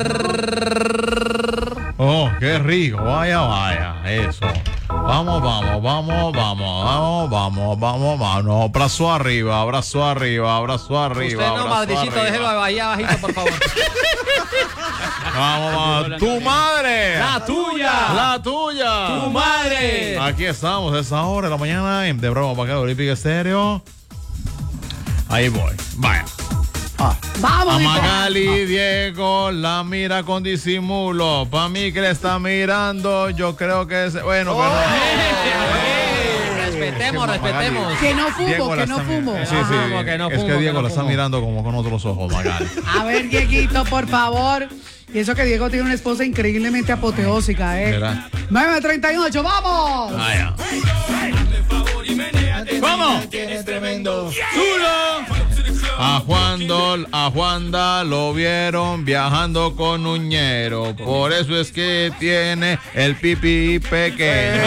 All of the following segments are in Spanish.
Oh, qué rico, vaya, eso. Vamos. Abrazo arriba. Usted no, madricito, déjelo ahí abajito, por favor. Vamos. Tu madre. La tuya. Tu madre. Aquí estamos, a esa hora de la mañana, de broma para acá, Olímpica Estéreo. Ahí voy. Vaya. Vamos, A mi Magali Diego la mira con disimulo. Para mí que le está mirando, yo creo que es. Bueno, pero. Respetemos. Que no fumo, Diego que la no está fumo. Sí, como que no es fumo, que que Diego no la está fumo. mirando como con otros ojos, Magali. A ver, Dieguito, por favor. Y eso que Diego tiene una esposa increíblemente apoteósica, ¿eh? ¿Verdad? 9:38, ¡vamos! Vaya. ¿Cómo? A Juanda lo vieron viajando con Uñero. Por eso es que tiene el pipí pequeño.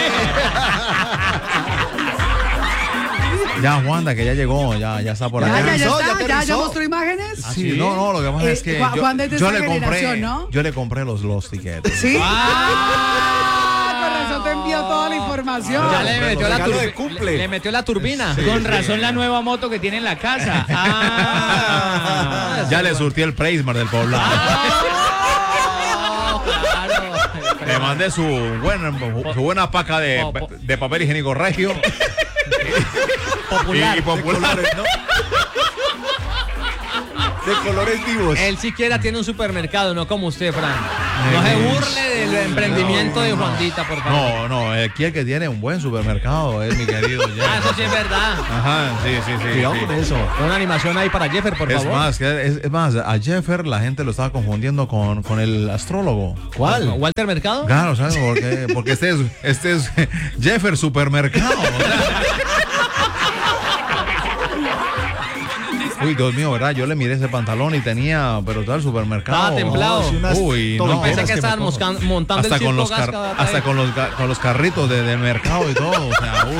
Ya, Juanda, que ya llegó, ya está por acá. Ya mostró imágenes. Sí, no, lo que pasa es que Juanda es de yo esa le compré, generación, ¿no? yo le compré los tiquetes. Sí. Con razón te envió toda la información. Ya le metió la regalo de cumple. Le metió la turbina. Con razón la nueva moto que tiene en la casa. Ya le surtí el Preismar del poblado. Claro. Le mandé su buena paca de papel higiénico regio. Popular. Y popular. De colores vivos. Él siquiera tiene un supermercado, no como usted, Fran. No se burle del emprendimiento de Juandita, por favor. No, aquí el que tiene un buen supermercado es mi querido Jeff. Eso sí es verdad. Ajá, sí. Cuidado sí. con eso. Una animación ahí para Jeffer, por favor. Es más, a Jeffer la gente lo estaba confundiendo con el astrólogo. ¿Cuál? ¿Walter Mercado? Claro, ¿sabes por qué? Porque este es Jeffer Supermercado. Uy, Dios mío, ¿verdad? Yo le miré ese pantalón y tenía, pero todo el supermercado. Estaba templado. Uy, no. Pensé que estaban montando Hasta el con circo los Gasca. hasta con los carritos del mercado y todo. O sea, uy.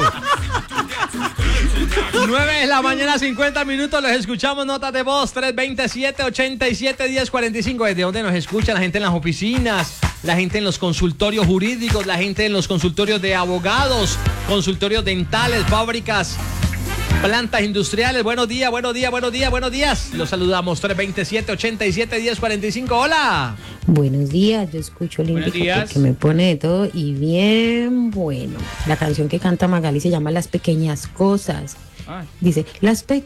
9 de la mañana, 50 minutos. Los escuchamos. Notas de voz 327-87-1045. ¿Desde dónde nos escucha? La gente en las oficinas, la gente en los consultorios jurídicos, la gente en los consultorios de abogados, consultorios dentales, fábricas, plantas industriales. Buenos días. Los saludamos. 327-87-1045. Hola. Buenos días, yo escucho Olímpica porque me pone de todo y bien bueno. La canción que canta Magali se llama Las Pequeñas Cosas. Dice, las pequeñas